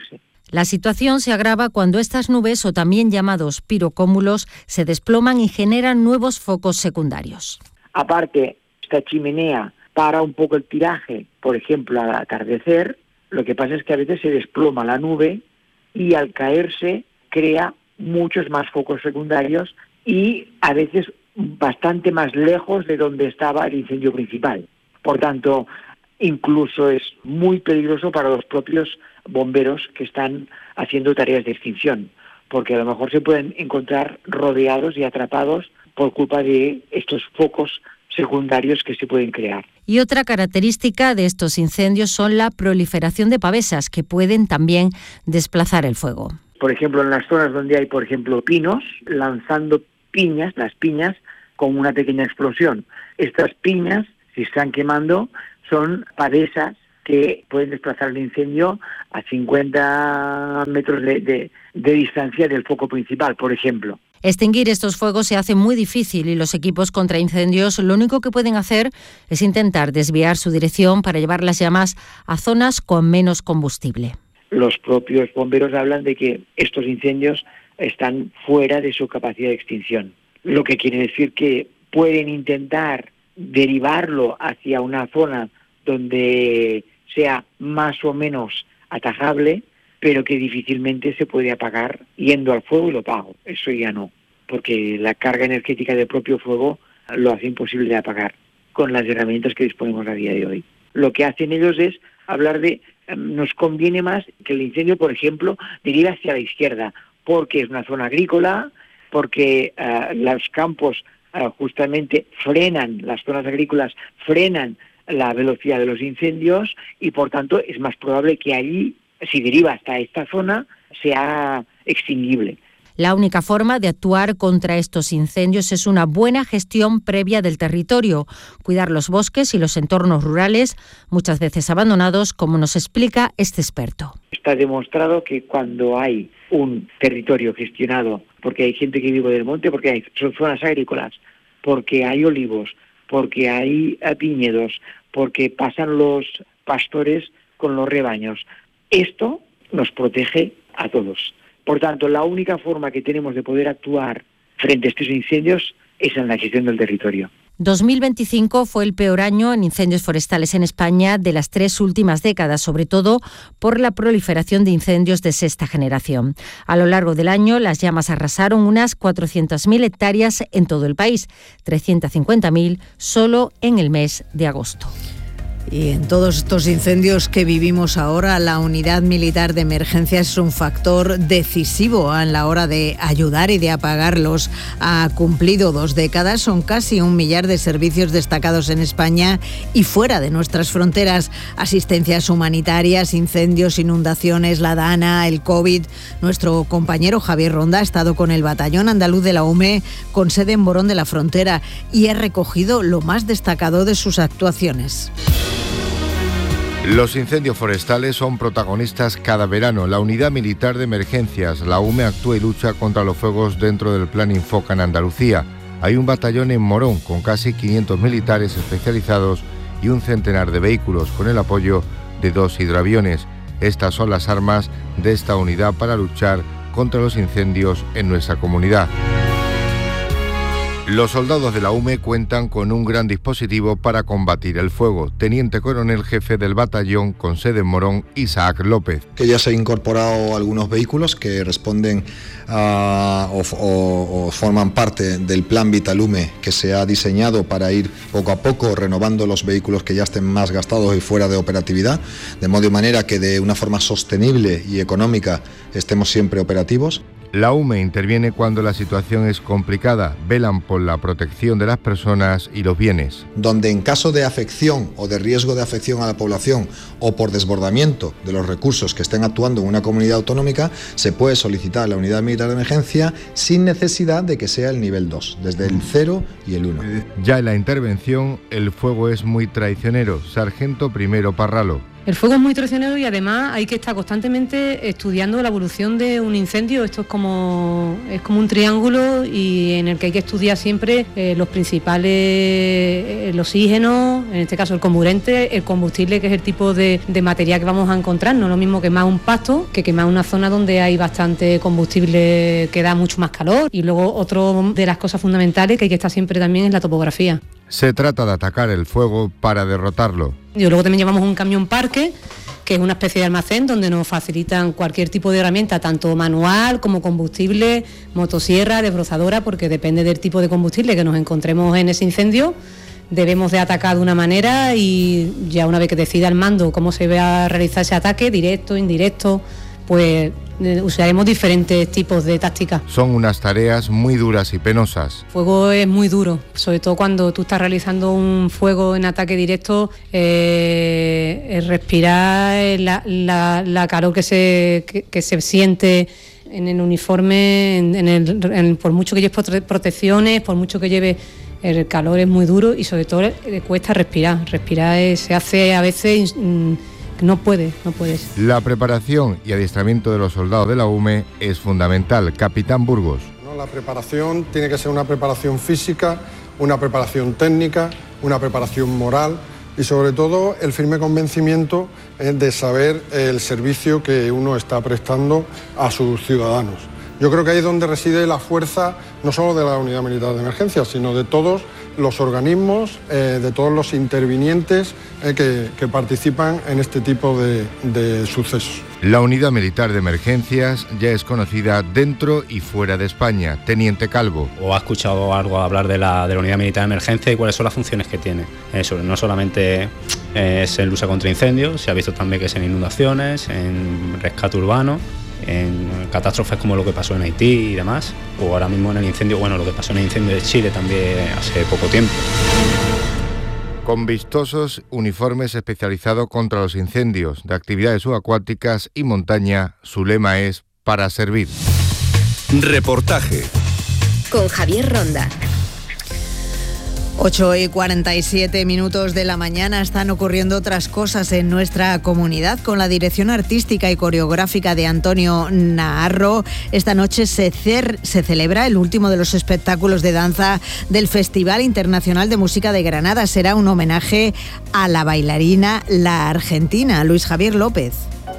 La situación se agrava cuando estas nubes, o también llamados pirocómulos, se desploman y generan nuevos focos secundarios. Aparte, esta chimenea para un poco el tiraje, por ejemplo, al atardecer. Lo que pasa es que a veces se desploma la nube y al caerse crea muchos más focos secundarios y a veces bastante más lejos de donde estaba el incendio principal. Por tanto, incluso es muy peligroso para los propios bomberos que están haciendo tareas de extinción, porque a lo mejor se pueden encontrar rodeados y atrapados por culpa de estos focos secundarios que se pueden crear. Y otra característica de estos incendios son la proliferación de pavesas, que pueden también desplazar el fuego. Por ejemplo, en las zonas donde hay, por ejemplo, pinos, lanzando piñas, las piñas, con una pequeña explosión. Estas piñas, si están quemando, son pavesas que pueden desplazar el incendio a cincuenta metros de, de, de distancia del foco principal, por ejemplo. Extinguir estos fuegos se hace muy difícil y los equipos contra incendios lo único que pueden hacer es intentar desviar su dirección para llevar las llamas a zonas con menos combustible. Los propios bomberos hablan de que estos incendios están fuera de su capacidad de extinción, lo que quiere decir que pueden intentar derivarlo hacia una zona donde sea más o menos atajable, pero que difícilmente se puede apagar yendo al fuego y lo apago. Eso ya no, porque la carga energética del propio fuego lo hace imposible de apagar con las herramientas que disponemos a día de hoy. Lo que hacen ellos es hablar de, nos conviene más que el incendio, por ejemplo, derive hacia la izquierda, porque es una zona agrícola, porque uh, los campos uh, justamente frenan, las zonas agrícolas frenan la velocidad de los incendios y por tanto es más probable que allí, si deriva hasta esta zona, sea extinguible. La única forma de actuar contra estos incendios es una buena gestión previa del territorio, cuidar los bosques y los entornos rurales, muchas veces abandonados, como nos explica este experto. Está demostrado que cuando hay un territorio gestionado, porque hay gente que vive del monte, porque hay, son zonas agrícolas, porque hay olivos, porque hay viñedos, porque pasan los pastores con los rebaños, esto nos protege a todos. Por tanto, la única forma que tenemos de poder actuar frente a estos incendios es en la gestión del territorio. dos mil veinticinco fue el peor año en incendios forestales en España de las tres últimas décadas, sobre todo por la proliferación de incendios de sexta generación. A lo largo del año, las llamas arrasaron unas cuatrocientas mil hectáreas en todo el país, trescientas cincuenta mil solo en el mes de agosto. Y en todos estos incendios que vivimos ahora, la unidad militar de emergencias es un factor decisivo a la hora de ayudar y de apagarlos. Ha cumplido dos décadas, son casi un millar de servicios destacados en España y fuera de nuestras fronteras. Asistencias humanitarias, incendios, inundaciones, la DANA, el COVID. Nuestro compañero Javier Ronda ha estado con el batallón andaluz de la U M E con sede en Morón de la Frontera y ha recogido lo más destacado de sus actuaciones. Los incendios forestales son protagonistas cada verano. La Unidad Militar de Emergencias, la U M E, actúa y lucha contra los fuegos dentro del Plan Infoca en Andalucía. Hay un batallón en Morón con casi quinientos militares especializados y un centenar de vehículos con el apoyo de dos hidroaviones. Estas son las armas de esta unidad para luchar contra los incendios en nuestra comunidad. Los soldados de la U M E cuentan con un gran dispositivo para combatir el fuego. Teniente coronel jefe del batallón con sede en Morón, Isaac López. Que ya se han incorporado algunos vehículos que responden a, o, o, o forman parte del plan Vitalume que se ha diseñado para ir poco a poco renovando los vehículos que ya estén más gastados y fuera de operatividad, de modo y manera que de una forma sostenible y económica estemos siempre operativos. La U M E interviene cuando la situación es complicada, velan por la protección de las personas y los bienes. Donde en caso de afección o de riesgo de afección a la población o por desbordamiento de los recursos que estén actuando en una comunidad autonómica, se puede solicitar a la Unidad Militar de Emergencia sin necesidad de que sea el nivel dos, desde el cero y el uno. Ya en la intervención, el fuego es muy traicionero. Sargento Primero Parralo. El fuego es muy traicionero y además hay que estar constantemente estudiando la evolución de un incendio. Esto es como, es como un triángulo y en el que hay que estudiar siempre eh, los principales, el oxígeno, en este caso el comburente, el combustible, que es el tipo de, de material que vamos a encontrar. No es lo mismo quemar un pasto que quemar una zona donde hay bastante combustible que da mucho más calor. Y luego otra de las cosas fundamentales que hay que estar siempre también es la topografía. Se trata de atacar el fuego para derrotarlo. Y luego también llevamos un camión parque, que es una especie de almacén donde nos facilitan cualquier tipo de herramienta, tanto manual como combustible, motosierra, desbrozadora, porque depende del tipo de combustible que nos encontremos en ese incendio. Debemos de atacar de una manera y ya una vez que decida el mando cómo se va a realizar ese ataque, directo, indirecto, pues usaremos diferentes tipos de tácticas. Son unas tareas muy duras y penosas. El fuego es muy duro, sobre todo cuando tú estás realizando un fuego en ataque directo, eh, el respirar, la, la, la calor que se, que, que se siente en el uniforme, en, en el, en, por mucho que lleves protecciones, por mucho que lleves, el calor es muy duro y sobre todo le cuesta respirar. Respirar es, se hace a veces... Mm, No puede, no puedes. La preparación y adiestramiento de los soldados de la U M E es fundamental. Capitán Burgos. No, la preparación tiene que ser una preparación física, una preparación técnica, una preparación moral y sobre todo el firme convencimiento de saber el servicio que uno está prestando a sus ciudadanos. Yo creo que ahí es donde reside la fuerza no solo de la Unidad Militar de Emergencias, sino de todos los organismos, eh, de todos los intervinientes eh, que, que participan en este tipo de, de sucesos. La Unidad Militar de Emergencias ya es conocida dentro y fuera de España. Teniente Calvo. ¿O ha escuchado algo hablar de la, de la Unidad Militar de Emergencia y cuáles son las funciones que tiene? Eso, no solamente es en lucha contra incendios, se ha visto también que es en inundaciones, en rescate urbano, en catástrofes como lo que pasó en Haití y demás, o ahora mismo en el incendio, bueno, lo que pasó en el incendio de Chile también hace poco tiempo. Con vistosos uniformes especializados contra los incendios de actividades subacuáticas y montaña, su lema es para servir. Reportaje con Javier Ronda. ocho y cuarenta y siete minutos de la mañana. Están ocurriendo otras cosas en nuestra comunidad. Con la dirección artística y coreográfica de Antonio Naharro, esta noche se, cer- se celebra el último de los espectáculos de danza del Festival Internacional de Música de Granada. Será un homenaje a la bailarina La Argentina, Luis Javier López.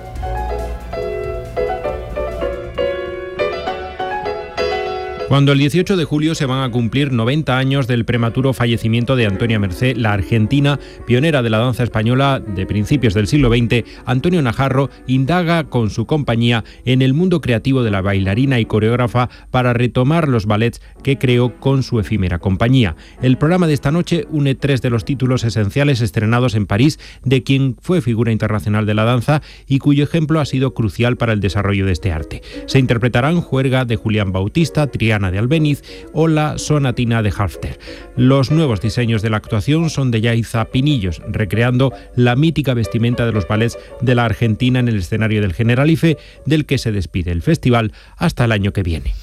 Cuando el dieciocho de julio se van a cumplir noventa años del prematuro fallecimiento de Antonia Mercé, la argentina, pionera de la danza española de principios del siglo veinte, Antonio Naharro indaga con su compañía en el mundo creativo de la bailarina y coreógrafa para retomar los ballets que creó con su efímera compañía. El programa de esta noche une tres de los títulos esenciales estrenados en París de quien fue figura internacional de la danza y cuyo ejemplo ha sido crucial para el desarrollo de este arte. Se interpretarán Juerga de Julián Bautista, Triana de Albéniz o la Sonatina de Halfter. Los nuevos diseños de la actuación son de Yaiza Pinillos, recreando la mítica vestimenta de los ballets de la Argentina en el escenario del Generalife, del que se despide el festival hasta el año que viene.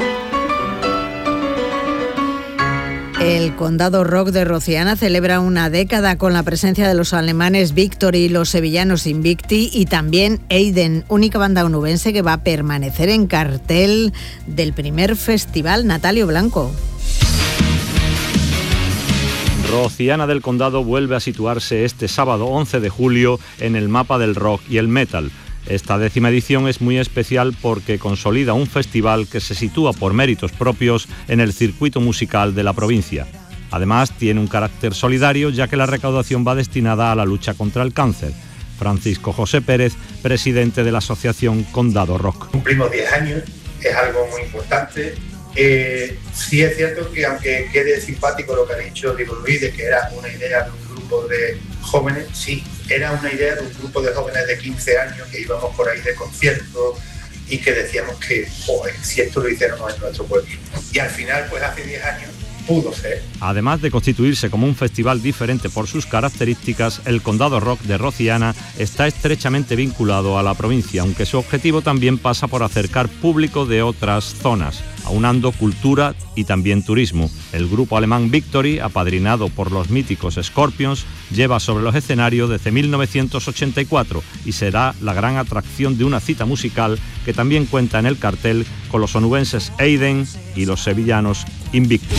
El Condado Rock de Rociana celebra una década con la presencia de los alemanes Victory y los sevillanos Invicti y también Eiden, única banda onubense que va a permanecer en cartel del primer festival. Natalio Blanco. Rociana del Condado vuelve a situarse este sábado once de julio en el mapa del rock y el metal. Esta décima edición es muy especial porque consolida un festival que se sitúa por méritos propios en el circuito musical de la provincia. Además, tiene un carácter solidario ya que la recaudación va destinada a la lucha contra el cáncer. Francisco José Pérez, presidente de la asociación Condado Rock. Cumplimos diez años, es algo muy importante. Eh, sí es cierto que aunque quede simpático lo que ha dicho Diego Luis, de que era una idea de un grupo de jóvenes, sí, era una idea de un grupo de jóvenes de quince años que íbamos por ahí de conciertos y que decíamos que, joder, si esto lo hiciéramos en nuestro pueblo. Y al final, pues hace diez años, pudo ser. Además de constituirse como un festival diferente por sus características, el Condado Rock de Rociana está estrechamente vinculado a la provincia, aunque su objetivo también pasa por acercar público de otras zonas. aunando cultura y también turismo. El grupo alemán Victory, apadrinado por los míticos Scorpions, lleva sobre los escenarios desde mil novecientos ochenta y cuatro y será la gran atracción de una cita musical que también cuenta en el cartel con los onubenses Eiden y los sevillanos Invictus.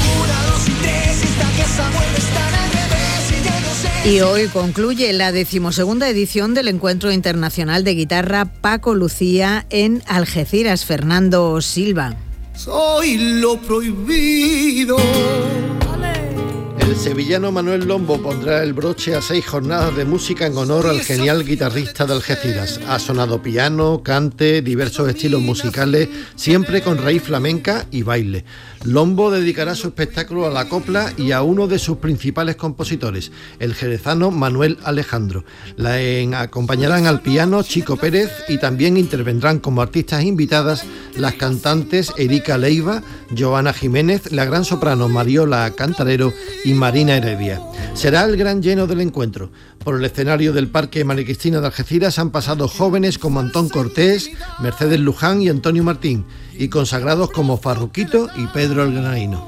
Y hoy concluye la decimosegunda edición del Encuentro Internacional de Guitarra Paco Lucía en Algeciras. Fernando Silva. Soy lo prohibido. El sevillano Manuel Lombo pondrá el broche a seis jornadas de música en honor al genial guitarrista de Algeciras. Ha sonado piano, cante, diversos estilos musicales, siempre con raíz flamenca y baile. Lombo dedicará su espectáculo a la copla y a uno de sus principales compositores, el jerezano Manuel Alejandro. La en, acompañarán al piano Chico Pérez y también intervendrán como artistas invitadas las cantantes Erika Leiva, Joana Jiménez, la gran soprano Mariola Cantarero y Marina Heredia. Será el gran lleno del encuentro. Por el escenario del Parque María Cristina de Algeciras han pasado jóvenes como Antón Cortés, Mercedes Luján y Antonio Martín, y consagrados como Farruquito y Pedro el Granaíno.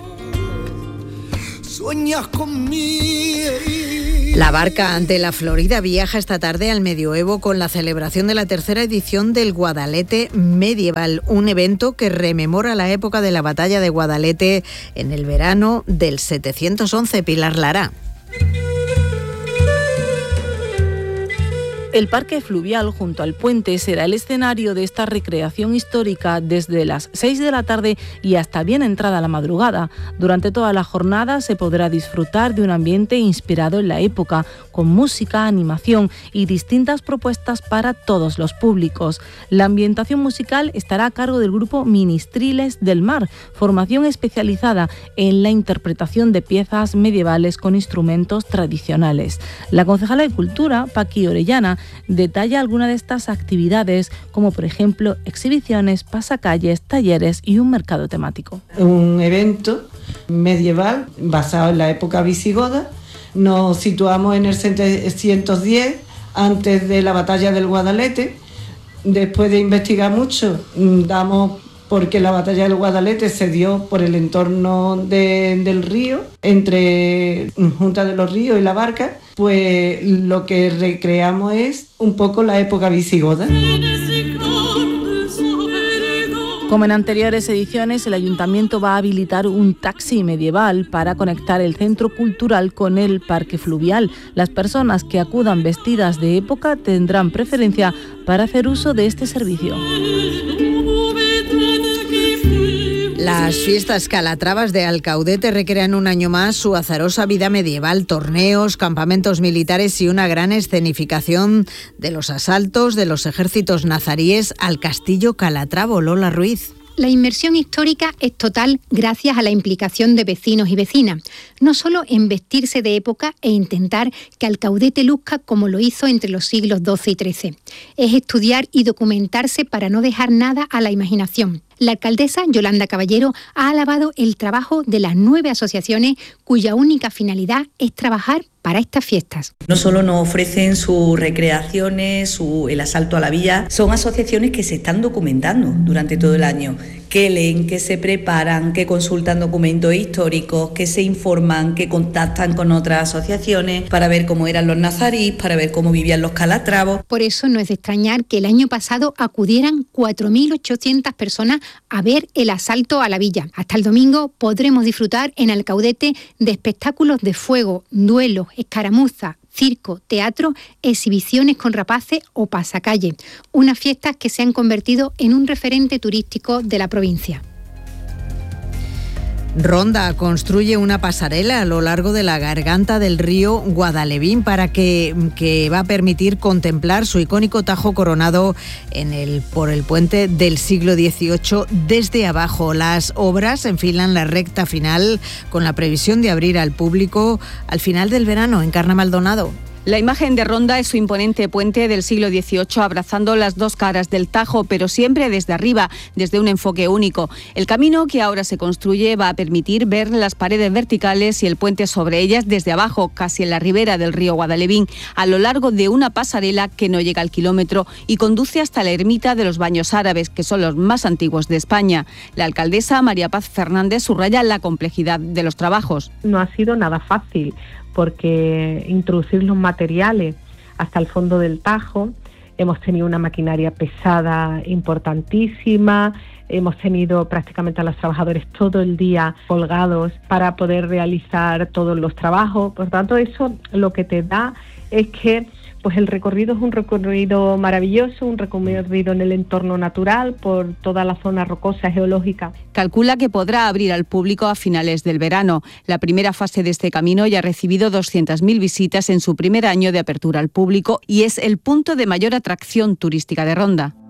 Sueñas conmigo. La barca ante la Florida viaja esta tarde al Medioevo con la celebración de la tercera edición del Guadalete Medieval, un evento que rememora la época de la batalla de Guadalete en el verano del setecientos once. Pilar Lara. El parque fluvial junto al puente será el escenario de esta recreación histórica desde las seis de la tarde y hasta bien entrada la madrugada. Durante toda la jornada se podrá disfrutar de un ambiente inspirado en la época, con música, animación y distintas propuestas para todos los públicos. La ambientación musical estará a cargo del grupo Ministriles del Mar, formación especializada en la interpretación de piezas medievales con instrumentos tradicionales. La concejala de Cultura, Paqui Orellana, detalla algunas de estas actividades, como por ejemplo exhibiciones, pasacalles, talleres y un mercado temático. Un evento medieval basado en la época visigoda. Nos situamos en el setecientos diez, antes de la batalla del Guadalete. Después de investigar mucho, damos porque la batalla del Guadalete se dio por el entorno de, del río, entre Junta de los Ríos y la Barca. Pues lo que recreamos es un poco la época visigoda. Como en anteriores ediciones, el Ayuntamiento va a habilitar un taxi medieval para conectar el centro cultural con el parque fluvial. Las personas que acudan vestidas de época tendrán preferencia para hacer uso de este servicio. Las fiestas calatravas de Alcaudete recrean un año más su azarosa vida medieval, torneos, campamentos militares y una gran escenificación de los asaltos de los ejércitos nazaríes al castillo calatravo. Lola Ruiz. La inmersión histórica es total gracias a la implicación de vecinos y vecinas, no solo en vestirse de época e intentar que Alcaudete luzca como lo hizo entre los siglos doce y trece. Es estudiar y documentarse para no dejar nada a la imaginación. La alcaldesa Yolanda Caballero ha alabado el trabajo de las nueve asociaciones cuya única finalidad es trabajar para estas fiestas. No solo nos ofrecen sus recreaciones, su, el asalto a la villa, son asociaciones que se están documentando durante todo el año, que leen, que se preparan, que consultan documentos históricos, que se informan, que contactan con otras asociaciones para ver cómo eran los nazarís, para ver cómo vivían los calatravos. Por eso no es de extrañar que el año pasado acudieran cuatro mil ochocientas personas a ver el asalto a la villa. Hasta el domingo podremos disfrutar en Alcaudete de espectáculos de fuego, duelos, escaramuzas, circo, teatro, exhibiciones con rapaces o pasacalle. Unas fiestas que se han convertido en un referente turístico de la provincia. Ronda construye una pasarela a lo largo de la garganta del río Guadalevín para que, que va a permitir contemplar su icónico Tajo coronado en el, por el puente del siglo dieciocho desde abajo. Las obras enfilan la recta final con la previsión de abrir al público al final del verano. Encarna Maldonado. La imagen de Ronda es su imponente puente del siglo dieciocho abrazando las dos caras del Tajo, pero siempre desde arriba, desde un enfoque único. El camino que ahora se construye va a permitir ver las paredes verticales y el puente sobre ellas desde abajo, casi en la ribera del río Guadalevín, a lo largo de una pasarela que no llega al kilómetro y conduce hasta la ermita de los Baños Árabes, que son los más antiguos de España. La alcaldesa María Paz Fernández subraya la complejidad de los trabajos. No ha sido nada fácil, porque introducir los materiales hasta el fondo del Tajo, hemos tenido una maquinaria pesada importantísima, hemos tenido prácticamente a los trabajadores todo el día colgados para poder realizar todos los trabajos. Por tanto, eso lo que te da es que pues el recorrido es un recorrido maravilloso, un recorrido en el entorno natural por toda la zona rocosa geológica. Calcula que podrá abrir al público a finales del verano. La primera fase de este camino ya ha recibido doscientas mil visitas en su primer año de apertura al público y es el punto de mayor atracción turística de Ronda.